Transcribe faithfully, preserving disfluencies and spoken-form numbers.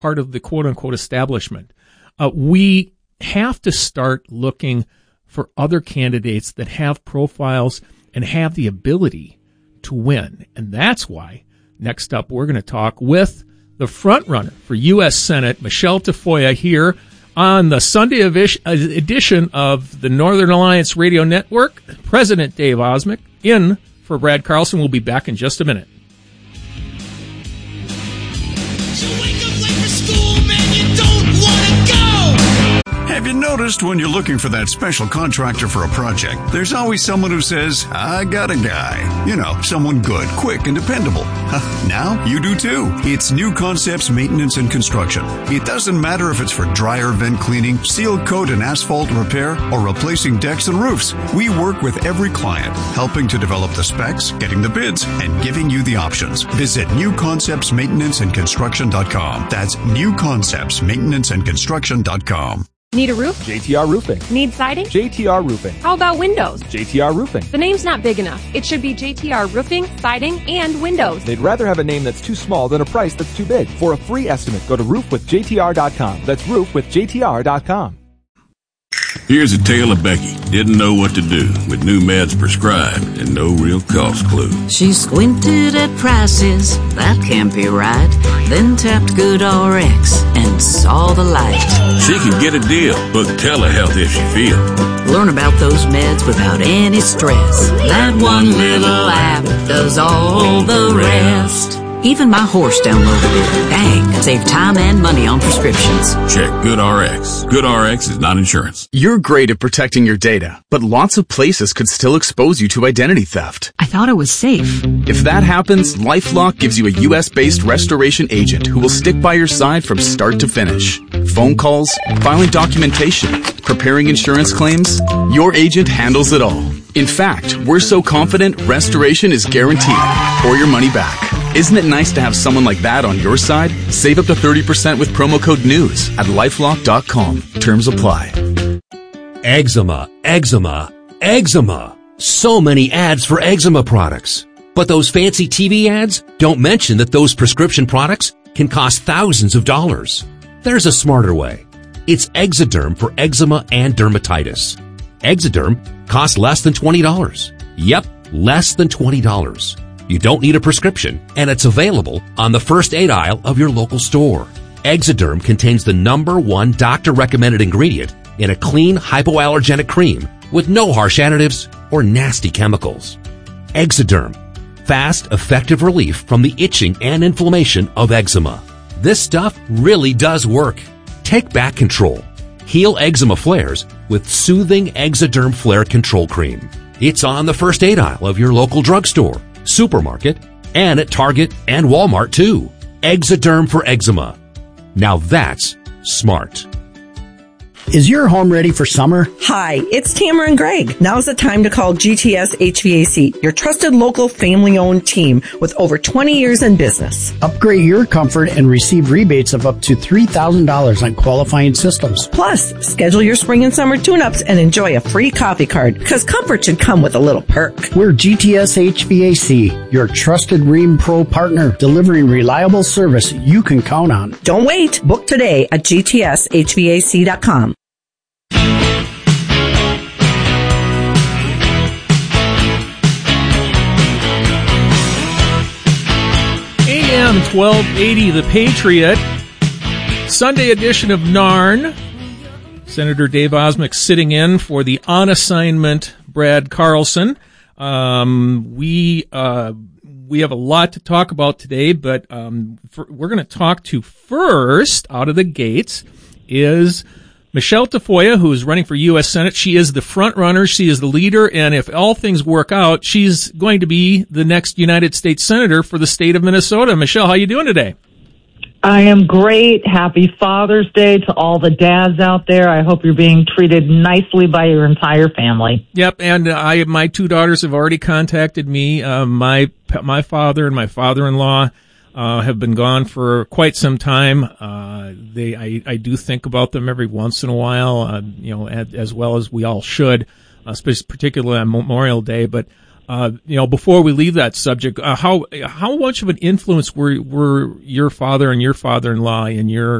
part of the quote-unquote establishment. Uh, we have to start looking for other candidates that have profiles and have the ability to win. And that's why, next up, we're going to talk with the front runner for U S Senate, Michelle Tafoya, here on the Sunday edition of the Northern Alliance Radio Network. President Dave Osmek in for Brad Carlson. We'll be back in just a minute. Have you noticed when you're looking for that special contractor for a project, there's always someone who says, I got a guy. You know, someone good, quick, and dependable. Now you do too. It's New Concepts Maintenance and Construction. It doesn't matter if it's for dryer vent cleaning, seal coat and asphalt repair, or replacing decks and roofs. We work with every client, helping to develop the specs, getting the bids, and giving you the options. Visit new concepts maintenance and construction dot com. That's new concepts maintenance and construction dot com. Need a roof? J T R Roofing. Need siding? J T R Roofing. How about windows? J T R Roofing. The name's not big enough. It should be J T R Roofing, Siding, and Windows. They'd rather have a name that's too small than a price that's too big. For a free estimate, go to roof with J T R dot com. That's roof with J T R dot com. Here's a tale of Becky. Didn't know what to do with new meds prescribed and no real cost clue. She squinted at prices, that can't be right. Then tapped GoodRx and saw the light. She can get a deal, book telehealth if she feels. Learn about those meds without any stress. That one little app does all the rest. Even my horse downloaded it. Dang, save time and money on prescriptions. Check GoodRx. GoodRx is not insurance. You're great at protecting your data, but lots of places could still expose you to identity theft. I thought it was safe. If that happens, LifeLock gives you a U S-based restoration agent who will stick by your side from start to finish. Phone calls, filing documentation, preparing insurance claims, your agent handles it all. In fact, we're so confident restoration is guaranteed or your money back. Isn't it nice to have someone like that on your side? Save up to thirty percent with promo code NEWS at lifelock dot com. Terms apply. Eczema, eczema, eczema. So many ads for eczema products. But those fancy T V ads don't mention that those prescription products can cost thousands of dollars. There's a smarter way. It's Exoderm for eczema and dermatitis. Exoderm costs less than twenty dollars. Yep, less than twenty dollars. You don't need a prescription, and it's available on the first aid aisle of your local store. Exoderm contains the number one doctor-recommended ingredient in a clean, hypoallergenic cream with no harsh additives or nasty chemicals. Exoderm. Fast, effective relief from the itching and inflammation of eczema. This stuff really does work. Take back control. Heal eczema flares with soothing Exoderm Flare Control Cream. It's on the first aid aisle of your local drugstore, supermarket, and at Target and Walmart too. Exoderm for eczema. Now that's smart. Is your home ready for summer? Hi, it's Tamara and Greg. Now's the time to call G T S H V A C, your trusted local family-owned team with over twenty years in business. Upgrade your comfort and receive rebates of up to three thousand dollars on qualifying systems. Plus, schedule your spring and summer tune-ups and enjoy a free coffee card, because comfort should come with a little perk. We're G T S H V A C, your trusted Rheem Pro partner, delivering reliable service you can count on. Don't wait. Book today at G T S H V A C dot com. A M twelve eighty, The Patriot, Sunday edition of NARN. Senator Dave Osmek sitting in for the on assignment Brad Carlson. Um, we uh, we have a lot to talk about today, but um, for, we're going to talk to first out of the gates is Michelle Tafoya, who is running for U S Senate. She is the front runner. She is the leader. And if all things work out, she's going to be the next United States Senator for the state of Minnesota. Michelle, how you doing today? I am great. Happy Father's Day to all the dads out there. I hope you're being treated nicely by your entire family. Yep. And I, my two daughters have already contacted me. Uh, my, my father and my father-in-law Uh, have been gone for quite some time. Uh, they, I, I do think about them every once in a while, uh, you know, as, as well as we all should, uh, particularly on Memorial Day. But, Uh, you know, before we leave that subject, uh, how how much of an influence were were your father and your father-in-law in your